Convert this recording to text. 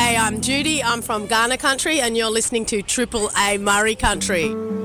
Hey, I'm Judy. I'm from Ghana Country, and you're listening to Triple A Murray Country.